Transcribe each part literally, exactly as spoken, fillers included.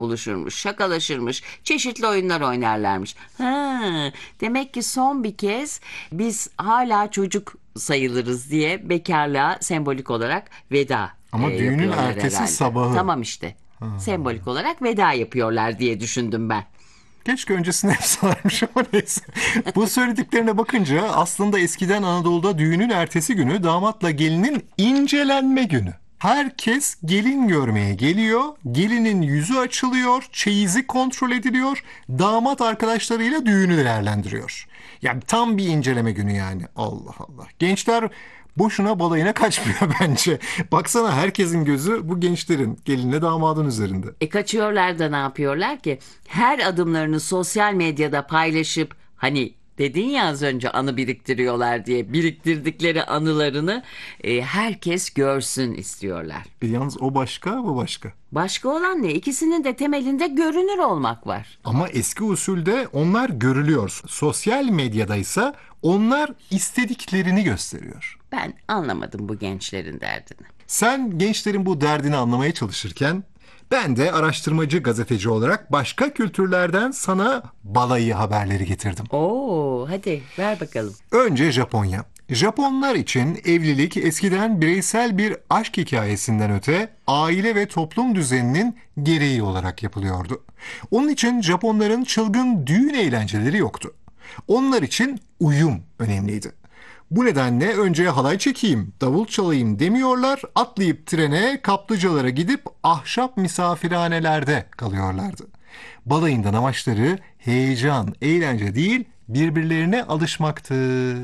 buluşurmuş, şakalaşırmış, çeşitli oyunlar oynarlarmış. Ha, demek ki son bir kez biz hala çocuk sayılırız diye bekarlığa sembolik olarak veda e, Ama düğünün yapıyorlar ertesi herhalde. sabahı. Tamam işte. Sembolik olarak veda yapıyorlar diye düşündüm ben. Keşke öncesinde yapsalarmış ama neyse. Bu söylediklerine bakınca aslında eskiden Anadolu'da düğünün ertesi günü damatla gelinin incelenme günü. Herkes gelin görmeye geliyor, gelinin yüzü açılıyor, çeyizi kontrol ediliyor, damat arkadaşlarıyla düğünü değerlendiriyor. Yani tam bir inceleme günü yani. Allah Allah. Gençler boşuna balayına kaçmıyor bence. Baksana herkesin gözü bu gençlerin, gelinle damadın üzerinde. E kaçıyorlar da ne yapıyorlar ki? Her adımlarını sosyal medyada paylaşıp hani dedin ya az önce anı biriktiriyorlar diye biriktirdikleri anılarını e, herkes görsün istiyorlar. E, yalnız o başka, bu başka. Başka olan ne? İkisinin de temelinde görünür olmak var. Ama eski usulde onlar görülüyor. Sosyal medyada ise onlar istediklerini gösteriyor. Ben anlamadım bu gençlerin derdini. Sen gençlerin bu derdini anlamaya çalışırken ben de araştırmacı gazeteci olarak başka kültürlerden sana balayı haberleri getirdim. Oo, hadi ver bakalım. Önce Japonya. Japonlar için evlilik eskiden bireysel bir aşk hikayesinden öte aile ve toplum düzeninin gereği olarak yapılıyordu. Onun için Japonların çılgın düğün eğlenceleri yoktu. Onlar için uyum önemliydi. Bu nedenle önce halay çekeyim, davul çalayım demiyorlar, atlayıp trene, kaplıcalara gidip ahşap misafirhanelerde kalıyorlardı. Balayından amaçları heyecan, eğlence değil, birbirlerine alışmaktı.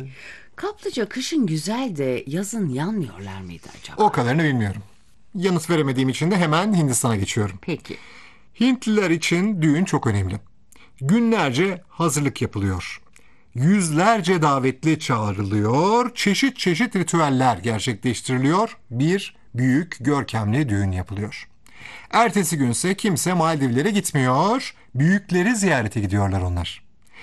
Kaplıca kışın güzel de yazın yanmıyorlar mıydı acaba? O kadarını bilmiyorum. Yanıt veremediğim için de hemen Hindistan'a geçiyorum. Peki. Hintliler için düğün çok önemli. Günlerce hazırlık yapılıyor. Yüzlerce davetli çağrılıyor, çeşit çeşit ritüeller gerçekleştiriliyor, bir büyük görkemli düğün yapılıyor. Ertesi günse kimse Maldivlere gitmiyor, büyükleri ziyarete gidiyorlar onlar.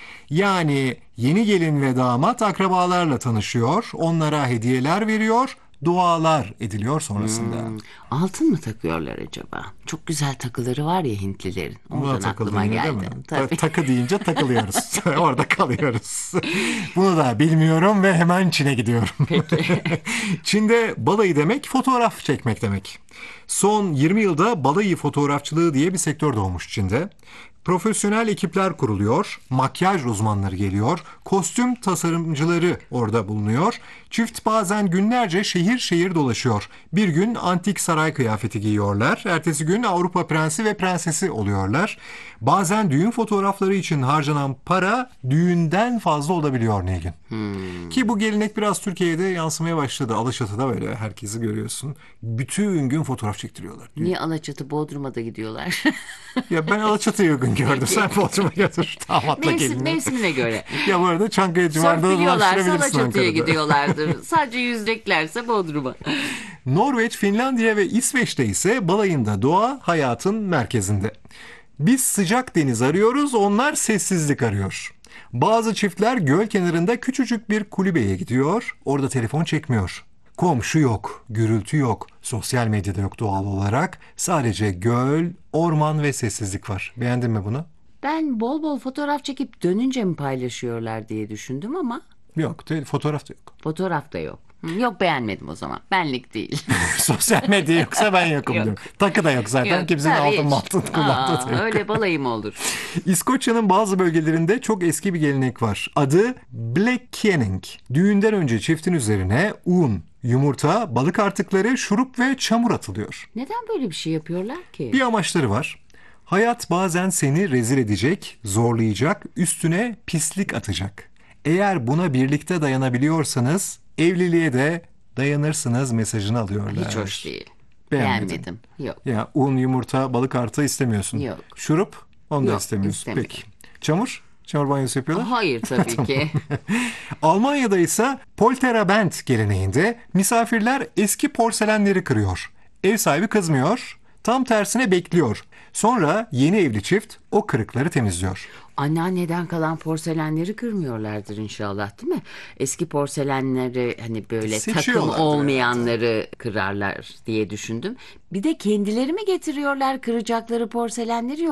Yani yeni gelin ve damat akrabalarla tanışıyor, onlara hediyeler veriyor, dualar ediliyor sonrasında. Hmm, altın mı takıyorlar acaba? Çok güzel takıları var ya Hintlilerin. Buna Oradan takıldın aklıma yine geldi. değil mi? Tabii. Takı deyince takılıyoruz. Orada kalıyoruz. Bunu da bilmiyorum ve hemen Çin'e gidiyorum. Peki. Çin'de balayı demek fotoğraf çekmek demek. Son yirmi yılda balayı fotoğrafçılığı diye bir sektör doğmuş Çin'de. Profesyonel ekipler kuruluyor, makyaj uzmanları geliyor, kostüm tasarımcıları orada bulunuyor. Çift bazen günlerce şehir şehir dolaşıyor. Bir gün antik saray kıyafeti giyiyorlar, ertesi gün Avrupa prensi ve prensesi oluyorlar. Bazen düğün fotoğrafları için harcanan para düğünden fazla olabiliyor Nilgün. Hmm. Ki bu gelenek biraz Türkiye'de yansımaya başladı. Alaçatı'da böyle herkesi görüyorsun. Bütün gün fotoğraf çektiriyorlar. Niye Alaçatı Bodrum'a da gidiyorlar? Ya ben Alaçatı'yı uygun gördüm. Sen Bodrum'a götür. Damatla Mevsim, gelini. mevsimine göre. Ya bu arada Çankaya civarında da Sörf biliyorlarsa dolaştırabilirsin Alaçatı'ya Ankara'da. gidiyorlardır. Sadece yüzeceklerse Bodrum'a. Norveç, Finlandiya ve İsveç'te ise balayında doğa hayatın merkezinde. Biz sıcak deniz arıyoruz, onlar sessizlik arıyor. Bazı çiftler göl kenarında küçücük bir kulübeye gidiyor. Orada telefon çekmiyor. Komşu yok, gürültü yok, sosyal medyada yok doğal olarak. Sadece göl, orman ve sessizlik var. Beğendin mi bunu? Ben bol bol fotoğraf çekip dönünce mi paylaşıyorlar diye düşündüm ama Yok, te- fotoğraf da yok. fotoğraf da yok. Hı, Yok beğenmedim o zaman. Benlik değil. Sosyal medya yoksa ben yokum Yok. diyorum. Takı da yok zaten. Yok, Kimsenin tabii altın hiç. altın kullandığı da Aa, yok. öyle balayı mı olur? İskoçya'nın bazı bölgelerinde çok eski bir gelenek var. Adı Black Canning. Düğünden önce çiftin üzerine un, yumurta, balık artıkları, şurup ve çamur atılıyor. Neden böyle bir şey yapıyorlar ki? Bir amaçları var. Hayat bazen seni rezil edecek, zorlayacak, üstüne pislik atacak. Eğer buna birlikte dayanabiliyorsanız evliliğe de dayanırsınız mesajını alıyorlar. Hiç hoş değil. Beğenmedin. Beğenmedim. Yok. Ya un, yumurta, balık artığı istemiyorsun. Yok. Şurup onu da Yok, istemiyorsun. istemedim. Peki. Çamur? Çamur banyosu yapıyorlar. Hayır tabii ki. Almanya'da ise Polterabend geleneğinde misafirler eski porselenleri kırıyor. Ev sahibi kızmıyor, tam tersine bekliyor. Sonra yeni evli çift o kırıkları temizliyor. Anneanneden kalan porselenleri kırmıyorlardır inşallah değil mi? Eski porselenleri hani böyle takım Seçiyorlardır olmayanları kırarlar diye düşündüm. Bir de kendileri mi getiriyorlar kıracakları porselenleri